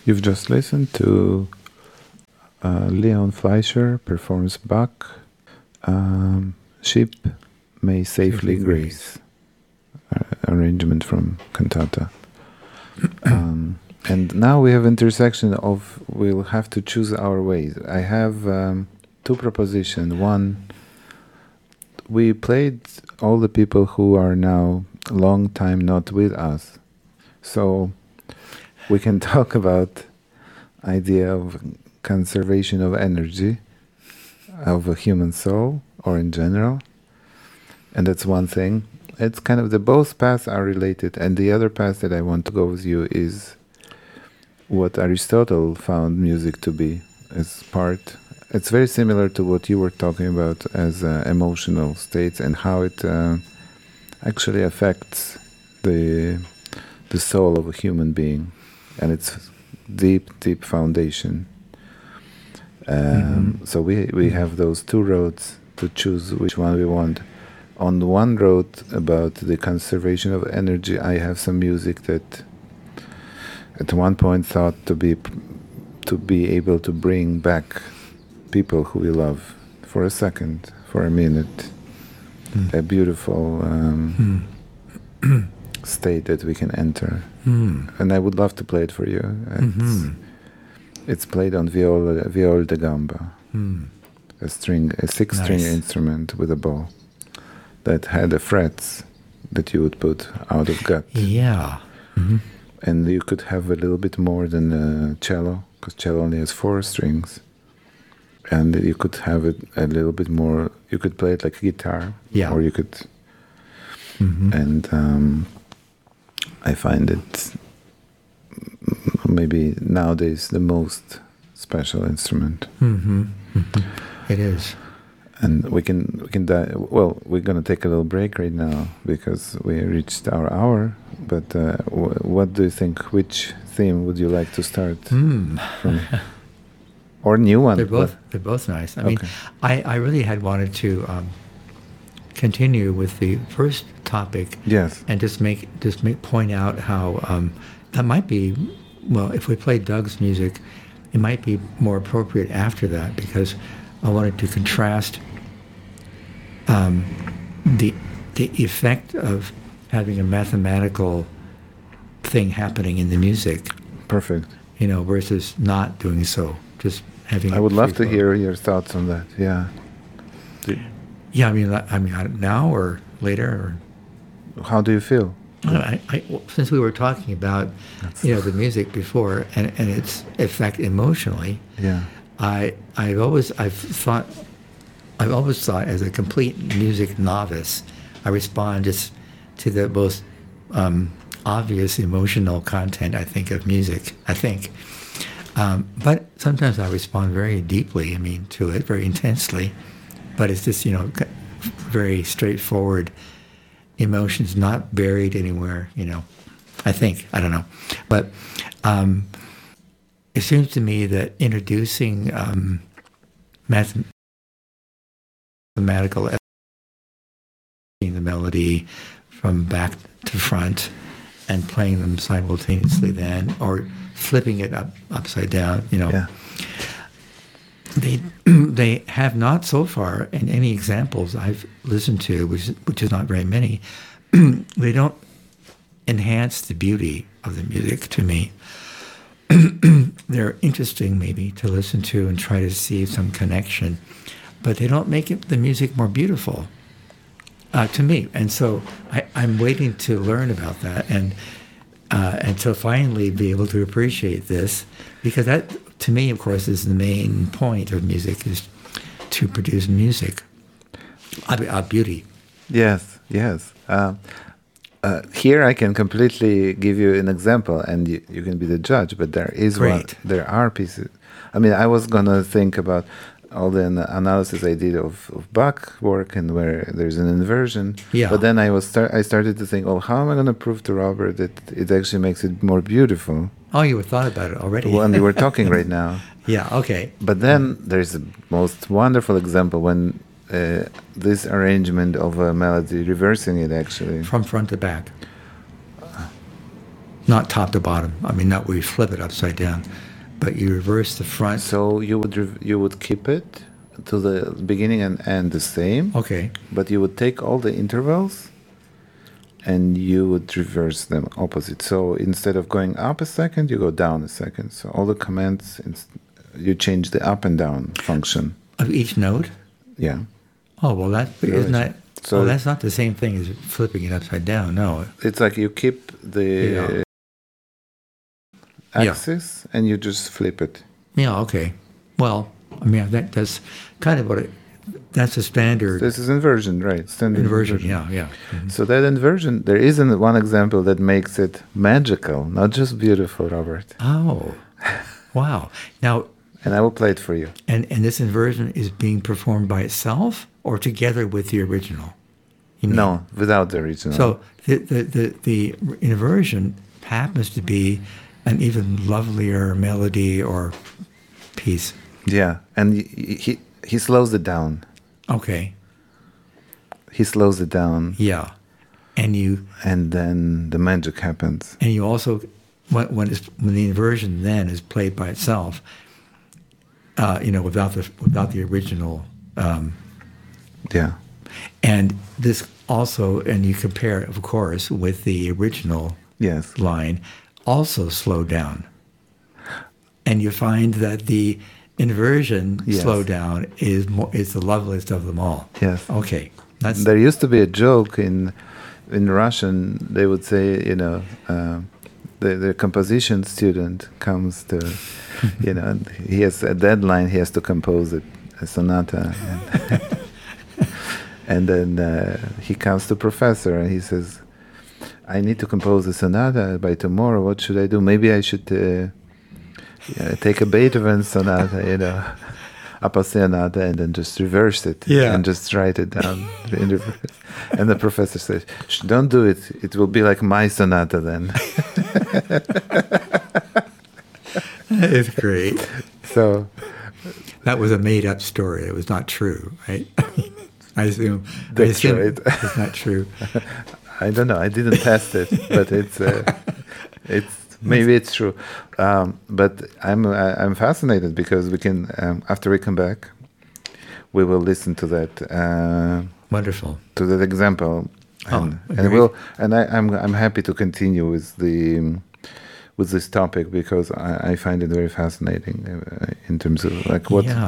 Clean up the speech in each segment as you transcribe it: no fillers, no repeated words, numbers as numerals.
You've just listened to Leon Fleischer performs Bach, Ship May Safely Grace, arrangement from cantata. And now we have intersection of we'll have to choose our ways. I have two propositions. One, we played all the people who are now long time not with us. So we can talk about idea of conservation of energy of a human soul or in general. And that's one thing. It's kind of both paths are related. And the other path that I want to go with you is what Aristotle found music to be as part. It's very similar to what you were talking about as emotional states and how it actually affects the soul of a human being and its deep foundation. So we have those two roads to choose which one we want. On the one road about the conservation of energy, I have some music that at one point thought to be able to bring back people who we love for a second, for a minute, a beautiful state that we can enter. And I would love to play it for you. It's played on viol da gamba, a six-string instrument with a bow that had the frets that you would put out of gut. Yeah. And you could have a little bit more than a cello, because cello only has 4 strings. And you could have it a little bit more, you could play it like a guitar. Yeah. Or you could... And I find it maybe nowadays the most special instrument. It is. And we can well, we're going to take a little break right now because we reached our hour. But what do you think? Which theme would you like to start from? Or new one? They're both nice. I mean, I really had wanted to continue with the first topic. Yes. And just point out how that might be, well, if we play Doug's music, it might be more appropriate after that, because I wanted to contrast the effect of having a mathematical thing happening in the music. Perfect. Versus not doing so. Just having. I would love to hear your thoughts on that. Yeah. Yeah, I mean, now or later, or. How do you feel? Since we were talking about, the music before and its effect emotionally. Yeah. I've always thought as a complete music novice, I respond just to the most obvious emotional content, I think, of music. But sometimes I respond very deeply, to it, very intensely. But it's just, very straightforward emotions, not buried anywhere, I think. I don't know. But it seems to me that introducing mathematical the melody from back to front and playing them simultaneously then, or flipping it upside down, Yeah. They have not so far, in any examples I've listened to, which is not very many, they don't enhance the beauty of the music to me. They're interesting maybe to listen to and try to see some connection, but they don't make the music more beautiful to me. And so I'm waiting to learn about that and to finally be able to appreciate this, because that, to me, of course, is the main point of music, is to produce music, beauty. Yes. Here I can completely give you an example, and you can be the judge. But there is there are pieces. I was gonna think about all the analysis I did of Bach work and where there's an inversion. Yeah. But then I started to think, how am I going to prove to Robert that it actually makes it more beautiful? Oh, you thought about it already. When we were talking right now. Yeah. Okay. But then there's a most wonderful example when this arrangement of a melody, reversing it actually from front to back. Not top to bottom. I mean, not where you flip it upside down, but you reverse the front. So you would keep it to the beginning and end the same. Okay. But you would take all the intervals and you would reverse them opposite. So instead of going up a second, you go down a second. So all the commands, you change the up and down function. Of each note? Yeah. Oh, well, isn't that... So oh, that's not the same thing as flipping it upside down, no. It's like you keep the axis and you just flip it. Yeah, okay. Well, I mean, that's kind of that's a standard... This is inversion, right? Standard inversion, yeah. Mm-hmm. So that inversion, there isn't one example that makes it magical, not just beautiful, Robert. Oh, wow. Now... And I will play it for you. And this inversion is being performed by itself or together with the original? No, without the original. So the inversion happens to be an even lovelier melody or piece. Yeah, and he slows it down. Okay. He slows it down. Yeah, and then the magic happens. And you also, when the inversion then is played by itself, without the original. Yeah. And this also, and you compare it, of course, with the original line, also slowed down. And you find that the inversion slowdown is the loveliest of them all. Yes. Okay. There used to be a joke in Russian. They would say, the composition student comes to, he has a deadline. He has to compose a sonata. And then he comes to professor and he says, I need to compose a sonata by tomorrow. What should I do? Maybe I should take a Beethoven sonata, appassionata, and then just reverse it and just write it down. And the professor says, don't do it. It will be like my sonata then. It's great. So that was a made-up story. It was not true, right? I assume right. It's not true. I don't know. I didn't test it, but maybe it's true. But I'm fascinated because we can after we come back, we will listen to that. Wonderful. To that example, and I'm happy to continue with this topic because I find it very fascinating in terms of like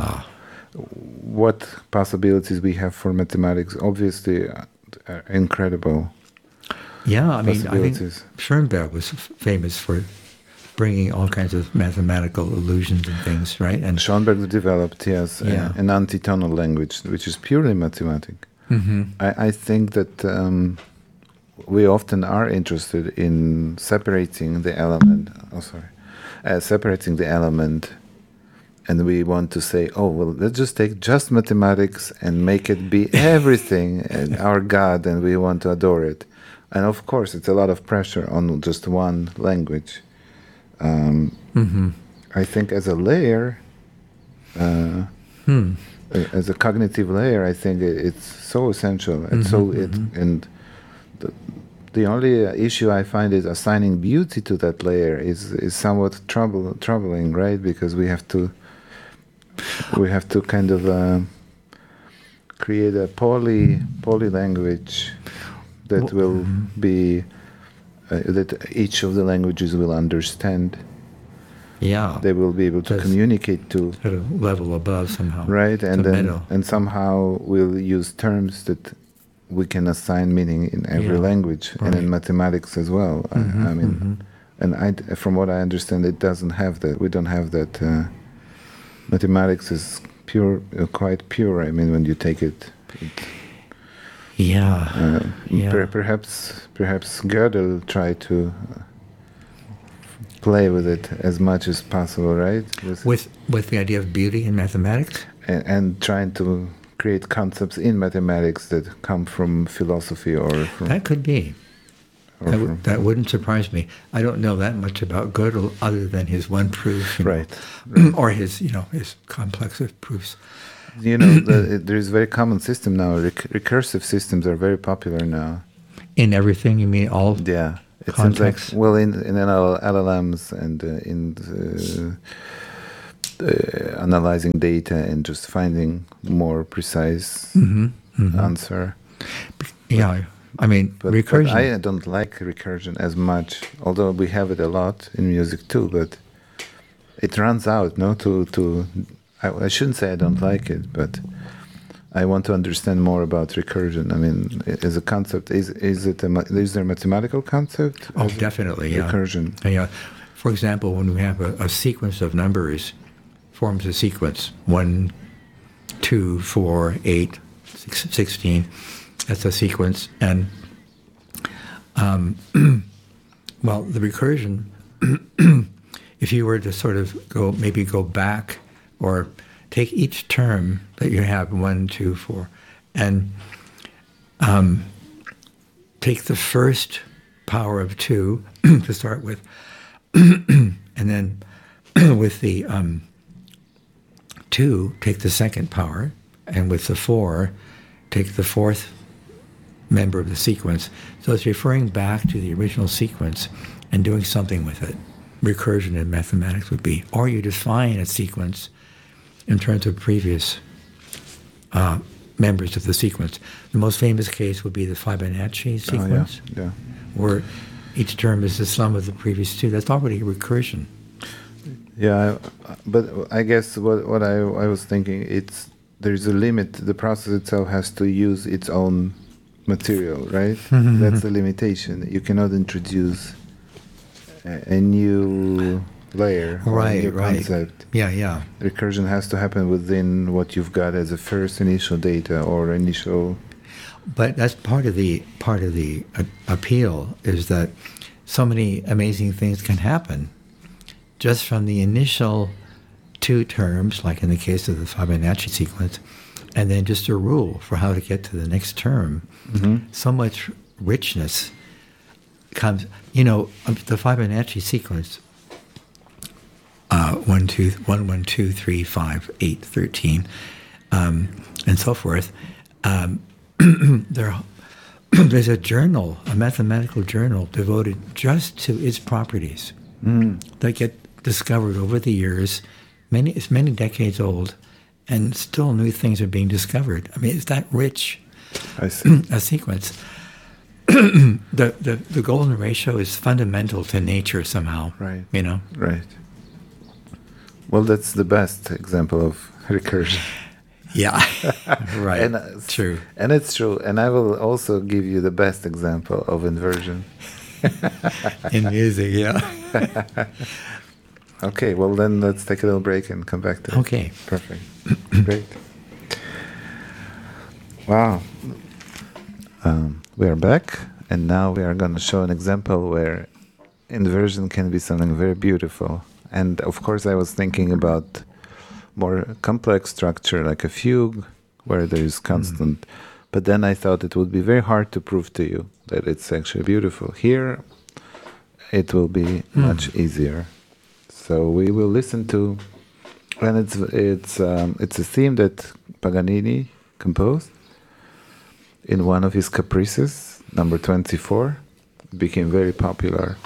what possibilities we have for mathematics. Obviously, incredible. Yeah, I mean, I think Schoenberg was famous for bringing all kinds of mathematical illusions and things, right? And Schoenberg developed, an antitonal language, which is purely mathematic. Mm-hmm. I think that we often are interested in separating the element. Separating the element, and we want to say, "Oh, well, let's just take just mathematics and make it be everything and our God, and we want to adore it." And of course, it's a lot of pressure on just one language. I think as a layer, as a cognitive layer, I think it's so essential. And the only issue I find is assigning beauty to that layer is somewhat troubling, right? Because we have to kind of create a poly language that will be that each of the languages will understand. Yeah, they will be able to communicate to at a level above somehow. Right, and somehow we'll use terms that we can assign meaning in every language, and in mathematics as well. I mean, and from what I understand, it doesn't have that. We don't have that. Mathematics is pure, quite pure. I mean, when you take it. Perhaps Gödel tried to play with it as much as possible, right? With the idea of beauty in mathematics, and trying to create concepts in mathematics that come from philosophy or from that could be. That wouldn't surprise me. I don't know that much about Gödel other than his one proof, right. Or his his complex of proofs. There is a very common system now. Recursive systems are very popular now. In everything, you mean all? Yeah, It seems like, context. well, in LLMs and analyzing data and just finding more precise answer. Yeah, I mean, But recursion. I don't like recursion as much, although we have it a lot in music too. But it runs out, no? I shouldn't say I don't like it, but I want to understand more about recursion. I mean, as a concept, is there a mathematical concept? Oh, definitely, yeah. Recursion. Yeah. For example, when we have a sequence of numbers, forms a sequence 1, 2, 4, 8, 16. That's a sequence, and well, the recursion. If you were to sort of go back, or take each term that you have 1, 2, 4, and take the first power of 2 to start with, and then with the 2, take the second power, and with the 4, take the fourth member of the sequence. So it's referring back to the original sequence and doing something with it. Recursion in mathematics would be. Or you define a sequence in terms of previous members of the sequence. The most famous case would be the Fibonacci sequence, yeah. where each term is the sum of the previous 2. That's already a recursion. Yeah, but I guess what I was thinking, there's a limit. The process itself has to use its own material, right? That's the limitation. You cannot introduce a new layer or a new concept. Yeah. Recursion has to happen within what you've got as a first initial data or initial. But that's part of the appeal, is that so many amazing things can happen just from the initial 2 terms, like in the case of the Fibonacci sequence, and then just a rule for how to get to the next term. So much richness comes. The Fibonacci sequence, 1, 2, 3, 5, 8, 13, and so forth. There's a journal, a mathematical journal, devoted just to its properties that get discovered over the years. It's many decades old, and still new things are being discovered. I mean, it's that rich. I see. A sequence. The golden ratio is fundamental to nature somehow. Right. Right. Well, that's the best example of recursion. Yeah. Right. And, true. And it's true. And I will also give you the best example of inversion. In music, yeah. Okay, well then let's take a little break and come back to it. Okay. Perfect. Great. Wow. We are back, and now we are going to show an example where inversion can be something very beautiful. And of course I was thinking about more complex structure like a fugue where there is constant, but then I thought it would be very hard to prove to you that it's actually beautiful. Here it will be much easier. So we will listen to, and it's a theme that Paganini composed in one of his caprices, number 24. It became very popular.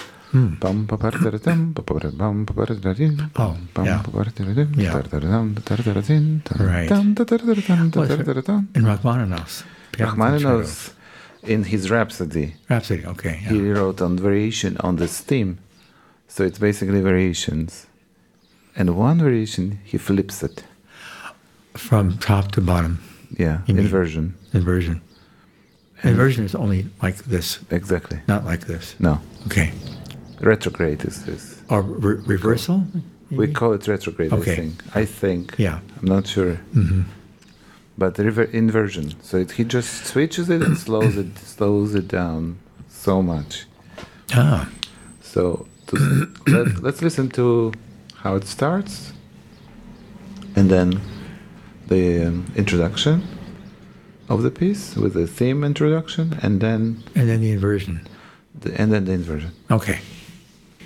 In Rachmaninoff's. Rachmaninoff, in his Rhapsody. Rhapsody, okay. Yeah. He wrote on variation on this theme. So it's basically variations. And one variation, he flips it. From top to bottom. Yeah, inversion. Inversion. Inversion is only like this. Exactly. Not like this. No. Okay. Retrograde is this. Or reversal? We call it retrograde, okay. I think. Yeah. I'm not sure. But inversion. So he just switches it and slows it down so much. Ah. So let's listen to how it starts, and then the introduction of the piece with the theme introduction, and then the inversion. And then the inversion. Okay.